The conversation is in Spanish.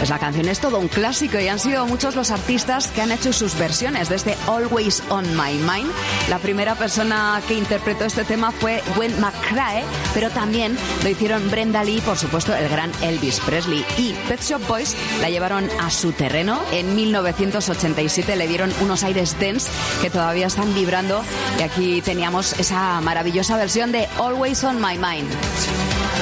Pues la canción es todo un clásico y han sido muchos los artistas que han hecho sus versiones de este Always on My Mind. La primera persona que interpretó este tema fue Gwen McCrae, pero también lo hicieron Brenda Lee, por supuesto el gran Elvis Presley. Y Pet Shop Boys la llevaron a su terreno. En 1987 le dieron unos aires dance que todavía están vibrando y aquí teníamos esa maravillosa versión de Always on My Mind.